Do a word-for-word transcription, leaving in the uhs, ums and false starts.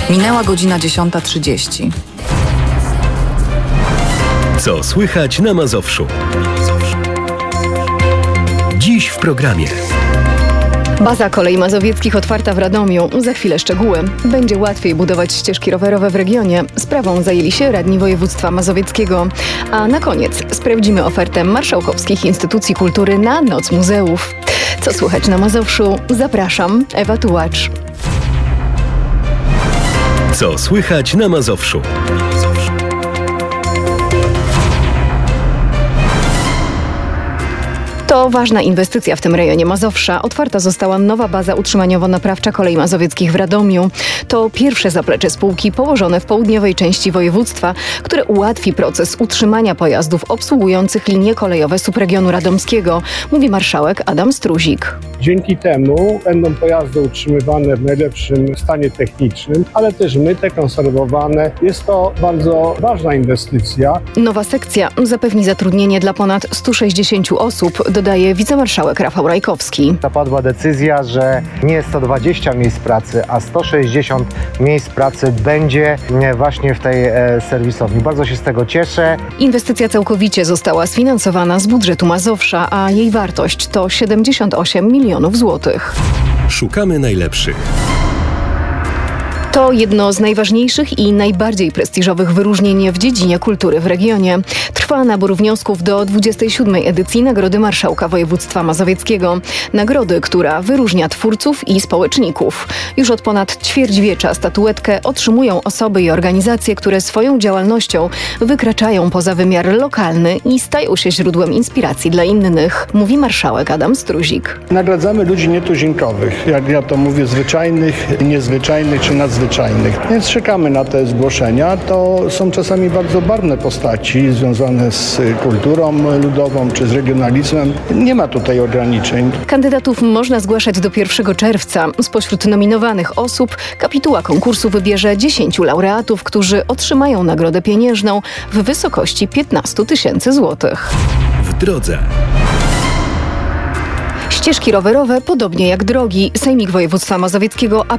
Minęła godzina dziesiąta trzydzieści. Co słychać na Mazowszu? Dziś w programie. Baza Kolei Mazowieckich otwarta w Radomiu. Za chwilę szczegóły. Będzie łatwiej budować ścieżki rowerowe w regionie. Sprawą zajęli się radni województwa mazowieckiego. A na koniec sprawdzimy ofertę marszałkowskich instytucji kultury na Noc Muzeów. Co słychać na Mazowszu? Zapraszam, Ewa Tułacz. Co słychać na Mazowszu? To ważna inwestycja w tym rejonie Mazowsza. Otwarta została nowa baza utrzymaniowo-naprawcza Kolei Mazowieckich w Radomiu. To pierwsze zaplecze spółki położone w południowej części województwa, które ułatwi proces utrzymania pojazdów obsługujących linie kolejowe subregionu radomskiego, mówi marszałek Adam Struzik. Dzięki temu będą pojazdy utrzymywane w najlepszym stanie technicznym, ale też myte, konserwowane. Jest to bardzo ważna inwestycja. Nowa sekcja zapewni zatrudnienie dla ponad stu sześćdziesięciu osób, dodaje wicemarszałek Rafał Rajkowski. Zapadła decyzja, że nie sto dwadzieścia miejsc pracy, a sto sześćdziesiąt miejsc pracy będzie właśnie w tej e, serwisowni. Bardzo się z tego cieszę. Inwestycja całkowicie została sfinansowana z budżetu Mazowsza, a jej wartość to siedemdziesiąt osiem milionów złotych. Szukamy najlepszych. To jedno z najważniejszych i najbardziej prestiżowych wyróżnień w dziedzinie kultury w regionie. Trwa nabór wniosków do dwudziestej siódmej edycji Nagrody Marszałka Województwa Mazowieckiego. Nagrody, która wyróżnia twórców i społeczników. Już od ponad ćwierćwiecza statuetkę otrzymują osoby i organizacje, które swoją działalnością wykraczają poza wymiar lokalny i stają się źródłem inspiracji dla innych, mówi marszałek Adam Struzik. Nagradzamy ludzi nietuzinkowych, jak ja to mówię, zwyczajnych, niezwyczajnych czy nadzwyczajnych. Więc czekamy na te zgłoszenia. To są czasami bardzo barwne postaci związane z kulturą ludową czy z regionalizmem. Nie ma tutaj ograniczeń. Kandydatów można zgłaszać do pierwszego czerwca. Spośród nominowanych osób kapituła konkursu wybierze dziesięciu laureatów, którzy otrzymają nagrodę pieniężną w wysokości piętnaście tysięcy złotych. W drodze. Ścieżki rowerowe, podobnie jak drogi. Sejmik Województwa Mazowieckiego